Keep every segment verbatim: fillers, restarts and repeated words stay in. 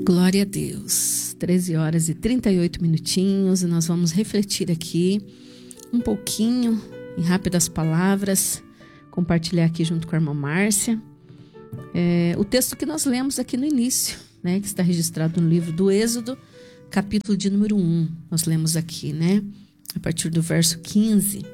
Glória a Deus. treze horas e trinta e oito minutinhos e nós vamos refletir aqui um pouquinho, em rápidas palavras, compartilhar aqui junto com a irmã Márcia é, o texto que nós lemos aqui no início, né, que está registrado no livro do Êxodo, capítulo de número um. Nós lemos aqui, né, a partir do verso quinze.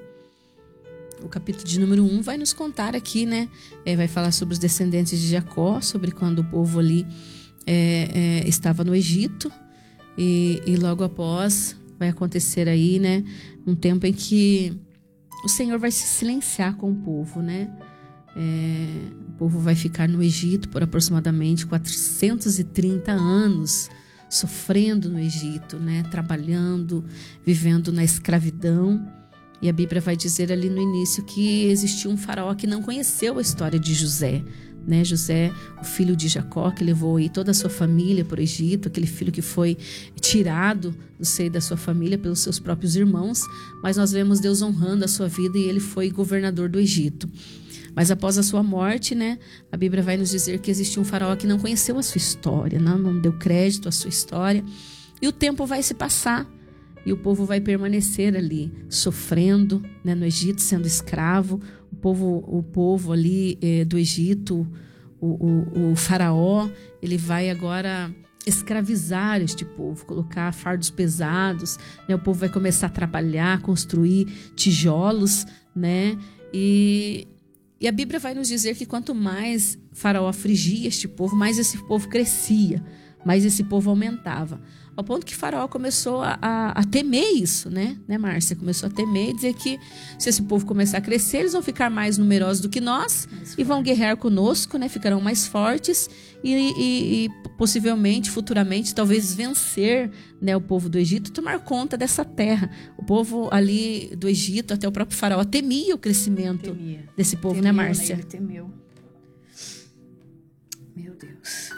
O capítulo de número um vai nos contar aqui, né, é, vai falar sobre os descendentes de Jacó, sobre quando o povo ali É, é, estava no Egito e, e logo após vai acontecer aí, né, um tempo em que o Senhor vai se silenciar com o povo, né? É, o povo vai ficar no Egito por aproximadamente quatrocentos e trinta anos, sofrendo no Egito, né, trabalhando, vivendo na escravidão. E a Bíblia vai dizer ali no início que existiu um faraó que não conheceu a história de José. Né, José, o filho de Jacó, que levou aí toda a sua família para o Egito, aquele filho que foi tirado do seio da sua família pelos seus próprios irmãos, mas nós vemos Deus honrando a sua vida e ele foi governador do Egito. Mas após a sua morte, né, a Bíblia vai nos dizer que existe um faraó que não conheceu a sua história, não, não deu crédito à sua história, e o tempo vai se passar, e o povo vai permanecer ali, sofrendo, né, no Egito, sendo escravo. O povo, o povo ali eh, do Egito, o, o, o faraó, ele vai agora escravizar este povo, colocar fardos pesados, né? O povo vai começar a trabalhar, construir tijolos, né? E, e a Bíblia vai nos dizer que quanto mais faraó afligia este povo, mais esse povo crescia, mais esse povo aumentava. Ao ponto que Faraó começou a, a, a temer isso, né? né, Márcia? Começou a temer e dizer que se esse povo começar a crescer, eles vão ficar mais numerosos do que nós e vão guerrear conosco, né? Ficarão mais fortes e, e, e possivelmente, futuramente, talvez vencer, né, o povo do Egito, tomar conta dessa terra. O povo ali do Egito, até o próprio Faraó, temia o crescimento temia. desse povo, temeu, né, Márcia? Né? Ele temeu. Meu Deus.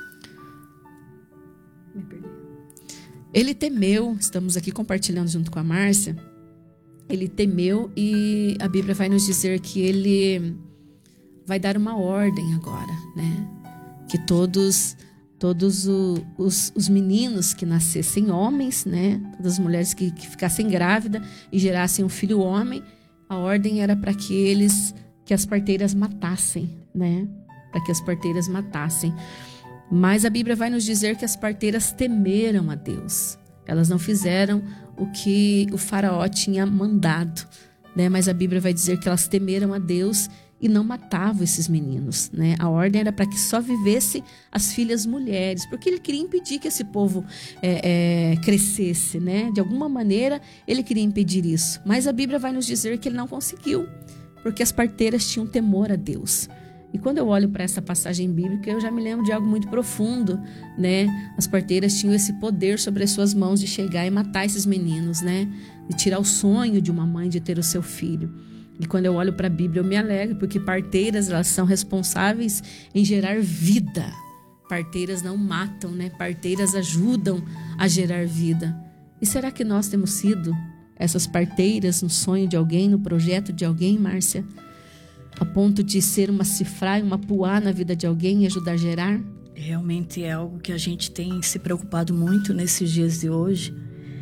Me perdi. Ele temeu, estamos aqui compartilhando junto com a Márcia, ele temeu e a Bíblia vai nos dizer que ele vai dar uma ordem agora, né? Que todos, todos o, os, os meninos que nascessem homens, né? Todas as mulheres que, que ficassem grávidas e gerassem um filho homem, a ordem era para que eles, que as parteiras matassem, né? Para que as parteiras matassem. Mas a Bíblia vai nos dizer que as parteiras temeram a Deus. Elas não fizeram o que o faraó tinha mandado, né? Mas a Bíblia vai dizer que elas temeram a Deus e não matavam esses meninos, né? A ordem era para que só vivesse as filhas mulheres, porque ele queria impedir que esse povo é, é, crescesse, né? De alguma maneira ele queria impedir isso. Mas a Bíblia vai nos dizer que ele não conseguiu, porque as parteiras tinham temor a Deus. E quando eu olho para essa passagem bíblica, eu já me lembro de algo muito profundo, né? As parteiras tinham esse poder sobre as suas mãos de chegar e matar esses meninos, né? De tirar o sonho de uma mãe de ter o seu filho. E quando eu olho para a Bíblia, eu me alegro, porque parteiras, elas são responsáveis em gerar vida. Parteiras não matam, né? Parteiras ajudam a gerar vida. E será que nós temos sido essas parteiras no sonho de alguém, no projeto de alguém, Márcia? A ponto de ser uma cifra, uma puá na vida de alguém e ajudar a gerar? Realmente é algo que a gente tem se preocupado muito nesses dias de hoje.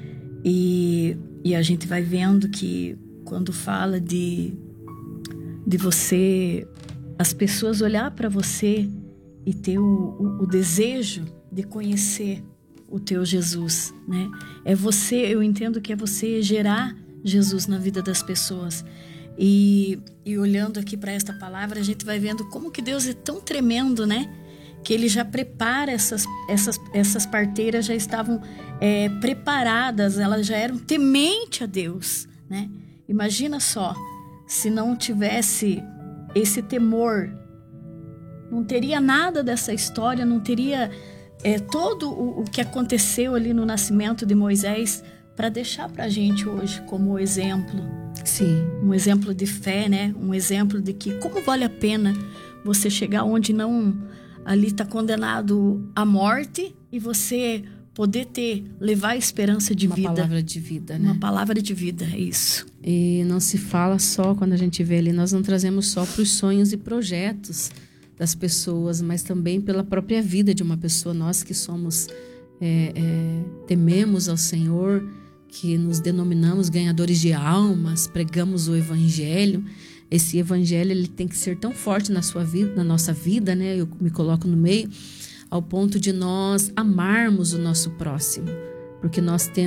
E, e a gente vai vendo que quando fala de, de você, as pessoas olhar para você e ter o, o, o desejo de conhecer o teu Jesus, né? É você, eu entendo que é você gerar Jesus na vida das pessoas. E, e olhando aqui para esta palavra, a gente vai vendo como que Deus é tão tremendo, né? Que Ele já prepara essas, essas, essas parteiras, já estavam é, preparadas, elas já eram temente a Deus, né? Imagina só, se não tivesse esse temor, não teria nada dessa história, não teria é, todo o, o que aconteceu ali no nascimento de Moisés para deixar para a gente hoje como exemplo. Sim. Um exemplo de fé, né? Um exemplo de que como vale a pena você chegar onde não ali está condenado à morte e você poder ter, levar a esperança de uma vida. Uma palavra de vida, né? Uma palavra de vida, é isso. E não se fala só, quando a gente vê ali, nós não trazemos só para os sonhos e projetos das pessoas, mas também pela própria vida de uma pessoa, nós que somos é, é, tememos ao Senhor, que nos denominamos ganhadores de almas, pregamos o Evangelho. Esse Evangelho ele tem que ser tão forte na sua vida, na nossa vida, né? Eu me coloco no meio, ao ponto de nós amarmos o nosso próximo, porque nós temos